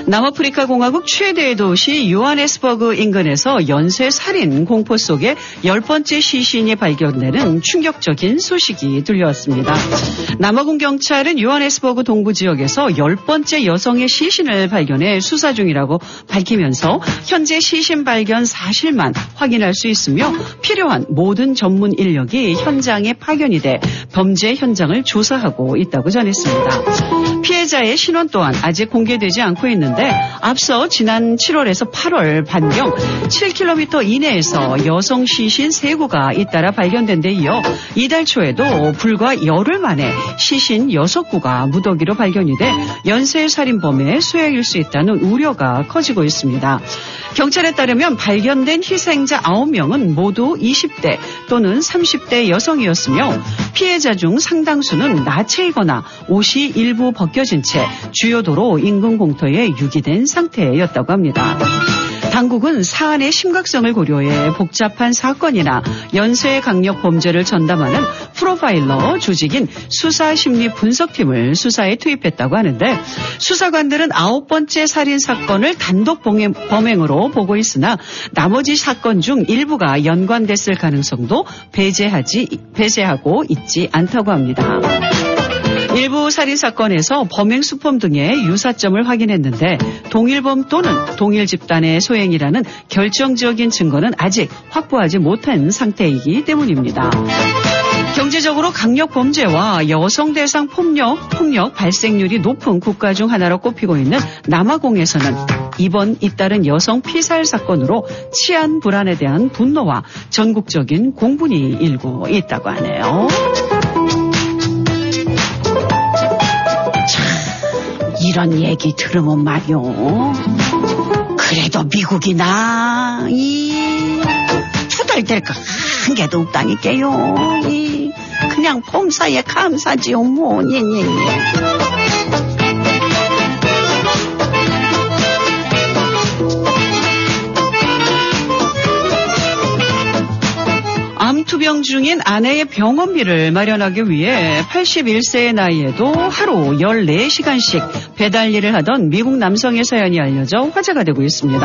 남아프리카 공화국 최대 도시 요하네스버그 인근에서 연쇄 살인 공포 속에 10번째 시신이 발견되는 충격적인 소식이 들려왔습니다. 남아공 경찰은 요하네스버그 동부 지역에서 10번째 여성의 시신을 발견해 수사 중이라고 밝히면서 현재 시신 발견 사실만 확인할 수 있으며 필요한 모든 전문 인력이 현장에 파견이 돼 범죄 현장을 조사하고 있다고 전했습니다. 피해자의 신원 또한 아직 공개되지 않고 있는데 앞서 지난 7월에서 8월 반경 7km 이내에서 여성 시신 3구가 잇따라 발견된 데 이어 이달 초에도 불과 열흘 만에 시신 6구가 무더기로 발견이 돼 연쇄살인범의 수혜일 수 있다는 우려가 커지고 있습니다. 경찰에 따르면 발견된 희생자 9명은 모두 20대 또는 30대 여성이었으며 피해자 중 상당수는 나체이거나 옷이 일부 벗겨진 채 주요 도로 인근 공터에 유기된 상태였다고 합니다. 당국은 사안의 심각성을 고려해 복잡한 사건이나 연쇄 강력 범죄를 전담하는 프로파일러 조직인 수사심리분석팀을 수사에 투입했다고 하는데 수사관들은 9번째 살인 사건을 단독 범행으로 보고 있으나 나머지 사건 중 일부가 연관됐을 가능성도 배제하고 있지 않다고 합니다. 일부 살인사건에서 범행 수법 등의 유사점을 확인했는데 동일범 또는 동일 집단의 소행이라는 결정적인 증거는 아직 확보하지 못한 상태이기 때문입니다. 경제적으로 강력 범죄와 여성 대상 폭력 발생률이 높은 국가 중 하나로 꼽히고 있는 남아공에서는 이번 잇따른 여성 피살 사건으로 치안 불안에 대한 분노와 전국적인 공분이 일고 있다고 하네요. 이런 얘기 들으면 말이요. 그래도 미국이나 투덜댈 거 한 개도 없다니까요. 그냥 봄사에 감사지요 뭐. 예. 암투병 중인 아내의 병원비를 마련하기 위해 81세의 나이에도 하루 14시간씩 배달 일을 하던 미국 남성의 사연이 알려져 화제가 되고 있습니다.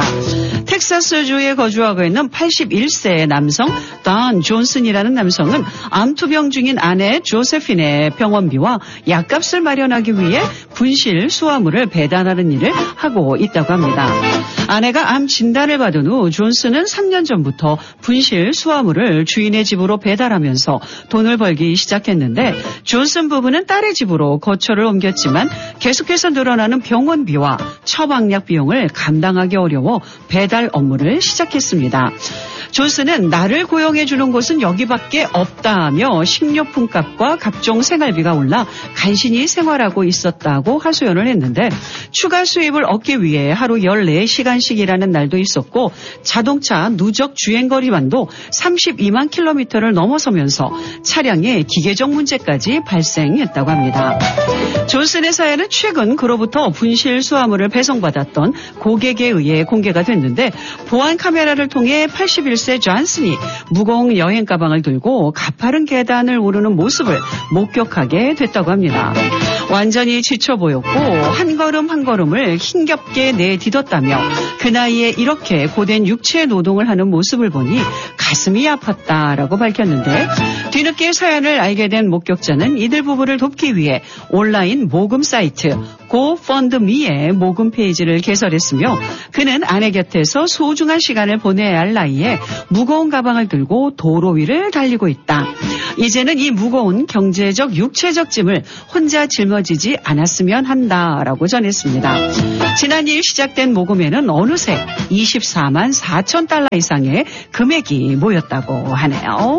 텍사스주에 거주하고 있는 81세의 남성 던 존슨이라는 남성은 암투병 중인 아내 조세핀의 병원비와 약값을 마련하기 위해 분실 수화물을 배달하는 일을 하고 있다고 합니다. 아내가 암 진단을 받은 후 존슨은 3년 전부터 분실 수화물을 주인의 집으로 배달하면서 돈을 벌기 시작했는데 존슨 부부는 딸의 집으로 거처를 옮겼지만 계속해서 늘어나는 병원비와 처방약 비용을 감당하기 어려워 배달 업무를 시작했습니다. 존슨은 나를 고용해주는 곳은 여기밖에 없다며 식료품값과 각종 생활비가 올라 간신히 생활하고 있었다고 하소연을 했는데 추가 수입을 얻기 위해 하루 14시간씩 일하는 날도 있었고 자동차 누적 주행거리만도 32만 킬로미터를 넘어서면서 차량에 기계적 문제까지 발생했다고 합니다. 존슨의 사연은 최근 그로부터 분실 수화물을 배송받았던 고객에 의해 공개가 됐는데 보안 카메라를 통해 81세 존슨이 무거운 여행 가방을 들고 가파른 계단을 오르는 모습을 목격하게 됐다고 합니다. 완전히 지쳐 보였고 한 걸음 한 걸음을 힘겹게 내딛었다며 그 나이에 이렇게 고된 육체 노동을 하는 모습을 보니 가슴이 아팠다라고 밝혔는데 뒤늦게 사연을 알게 된 목격자는 이들 부부를 돕기 위해 온라인 모금 사이트 GoFundMe의 모금 페이지를 개설했으며 그는 아내 곁에서 소중한 시간을 보내야 할 나이에 무거운 가방을 들고 도로 위를 달리고 있다. 이제는 이 무거운 경제적 육체적 짐을 혼자 짊어지지 않았으면 한다라고 전했습니다. 지난 2일 시작된 모금에는 어느새 24만 4천 달러 이상의 금액이 모였다고 하네요.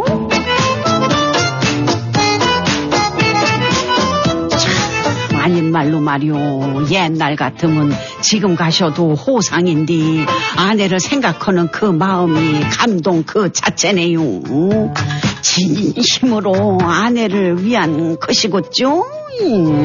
아닌 말로 말이오. 옛날 같으면 지금 가셔도 호상인데 아내를 생각하는 그 마음이 감동 그 자체네요. 진심으로 아내를 위한 것이겠죠?